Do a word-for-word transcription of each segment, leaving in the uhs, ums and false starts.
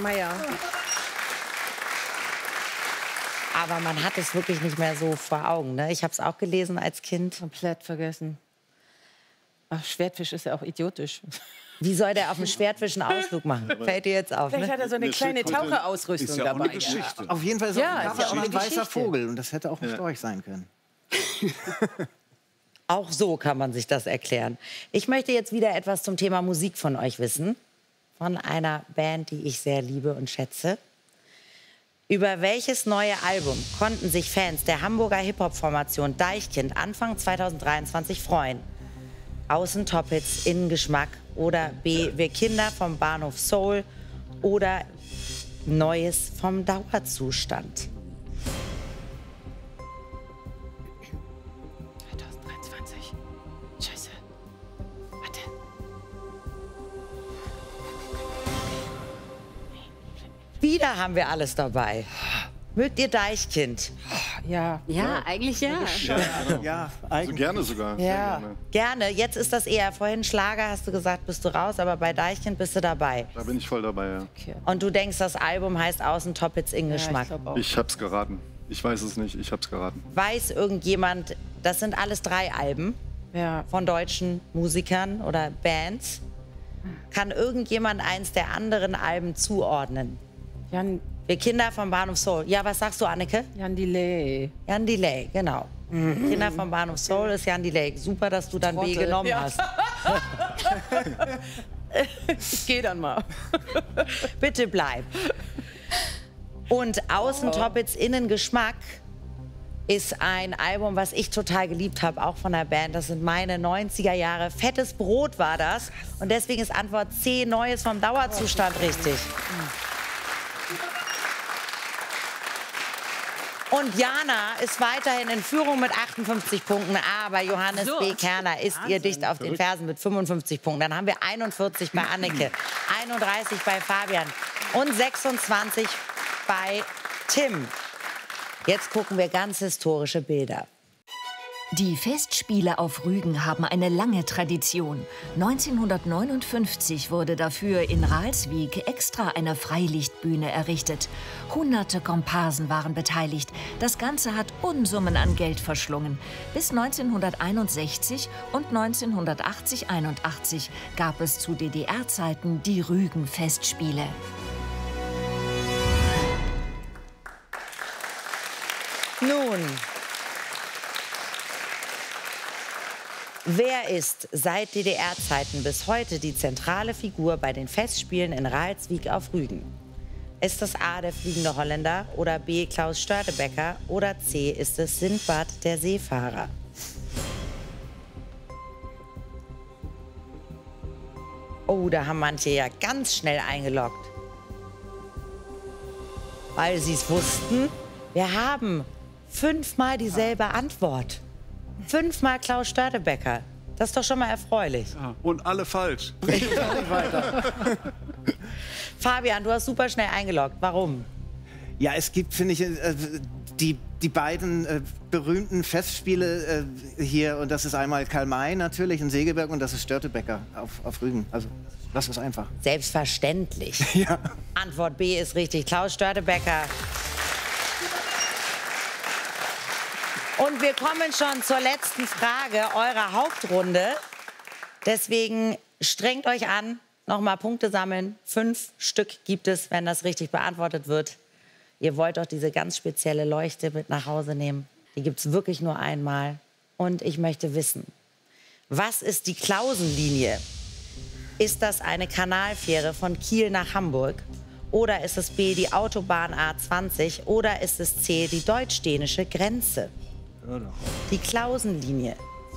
Meier. Aber man hat es wirklich nicht mehr so vor Augen. Ne? Ich habe es auch gelesen als Kind. Komplett vergessen. Ach, Schwertfisch ist ja auch idiotisch. Wie soll der auf dem Schwertfisch einen Ausflug machen? Fällt dir jetzt auf, Vielleicht ne? hat er so eine Eine kleine Schildkröte Taucherausrüstung ist ja auch dabei. eine Geschichte. Auf jeden Fall ist Ja, auch, ist ja auch auch ein eine weißer Geschichte. Vogel. Und das hätte auch ein Ja. Storch sein können. Auch so kann man sich das erklären. Ich möchte jetzt wieder etwas zum Thema Musik von euch wissen. Von einer Band, die ich sehr liebe und schätze. Über welches neue Album konnten sich Fans der Hamburger Hip-Hop-Formation Deichkind Anfang zweitausenddreiundzwanzig freuen? Außen-Top-Hits, Innengeschmack oder B. Wir Kinder vom Bahnhof Soul oder Neues vom Dauerzustand? zweitausenddreiundzwanzig. Scheiße. Warte. Wieder haben wir alles dabei. Mögt ihr Deichkind? Ja. Ja, eigentlich ja. Ja, So eigentlich. gerne sogar. Sehr Ja. gerne. Gerne. Jetzt ist das eher. Vorhin Schlager hast du gesagt, bist du raus, aber bei Deichkind bist du dabei. Da bin ich voll dabei, ja. Und du denkst, das Album heißt Außen Top Hits in Ja, Geschmack. ich glaub auch. Ich hab's geraten. Ich weiß es nicht, ich hab's geraten. Weiß irgendjemand, das sind alles drei Alben Ja. von deutschen Musikern oder Bands. Kann irgendjemand eins der anderen Alben zuordnen? Jan, Wir Kinder vom Bahnhof Soul. Ja, was sagst du, Anneke? Jan Delay. Jan Delay, genau. Mhm. Kinder vom Bahnhof Soul ist Jan Delay. Super, dass du dann B Trottel. genommen Ja. hast. Ich geh dann mal. Bitte bleib. Und Außen Top Hits Innen Geschmack ist ein Album, was ich total geliebt habe, auch von der Band. Das sind meine neunziger Jahre. Fettes Brot war das. Und deswegen ist Antwort C, Neues vom Dauerzustand, richtig. Und Jana ist weiterhin in Führung mit achtundfünfzig Punkten, aber Johannes So. B. Kerner ist ihr dicht auf den Fersen mit fünfundfünfzig Punkten. Dann haben wir einundvierzig bei Anneke, einunddreißig bei Fabian und sechsundzwanzig bei Tim. Jetzt gucken wir ganz historische Bilder. Die Festspiele auf Rügen haben eine lange Tradition. neunzehnhundertneunundfünfzig wurde dafür in Ralswiek extra eine Freilichtbühne errichtet. Hunderte Komparsen waren beteiligt. Das Ganze hat Unsummen an Geld verschlungen. Bis neunzehnhunderteinundsechzig und neunzehnhundertachtzig einundachtzig gab es zu D D R-Zeiten die Rügen-Festspiele. Nun, wer ist seit D D R-Zeiten bis heute die zentrale Figur bei den Festspielen in Ralswiek auf Rügen? Ist es A, der fliegende Holländer oder B, Klaus Störtebeker oder C, ist es Sindbad, der Seefahrer? Oh, da haben manche ja ganz schnell eingeloggt. Weil sie es wussten, wir haben fünfmal dieselbe Antwort. Fünfmal Klaus Störtebeker. Das ist doch schon mal erfreulich. Und alle falsch. Fabian, du hast super schnell eingeloggt. Warum? Ja, es gibt, finde ich, äh, die, die beiden äh, berühmten Festspiele äh, hier. Und das ist einmal Karl May natürlich in Segeberg und das ist Störtebeker auf, auf Rügen. Also, das ist einfach. Selbstverständlich. Ja. Antwort B ist richtig. Klaus Störtebeker. Und wir kommen schon zur letzten Frage eurer Hauptrunde. Deswegen strengt euch an, nochmal Punkte sammeln. Fünf Stück gibt es, wenn das richtig beantwortet wird. Ihr wollt doch diese ganz spezielle Leuchte mit nach Hause nehmen. Die gibt es wirklich nur einmal. Und ich möchte wissen, was ist die Klausenlinie? Ist das eine Kanalfähre von Kiel nach Hamburg? Oder ist es B, die Autobahn A zwanzig? Oder ist es C, die deutsch-dänische Grenze? Die Klausenlinie.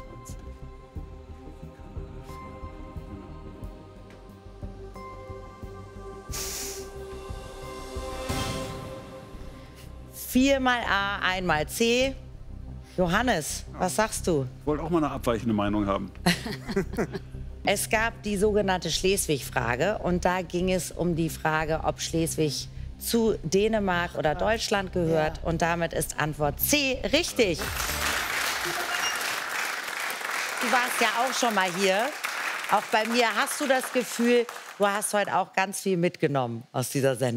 Viermal A, einmal C. Johannes, was sagst du? Ich wollte auch mal eine abweichende Meinung haben. Es gab die sogenannte Schleswig-Frage und da ging es um die Frage, ob Schleswig zu Dänemark oder Deutschland gehört. Und damit ist Antwort C richtig. Du warst ja auch schon mal hier. Auch bei mir hast du das Gefühl, du hast heute auch ganz viel mitgenommen aus dieser Sendung.